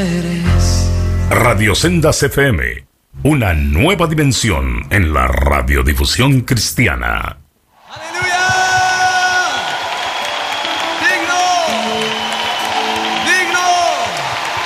eres. Radio Sendas FM, una nueva dimensión en la radiodifusión cristiana.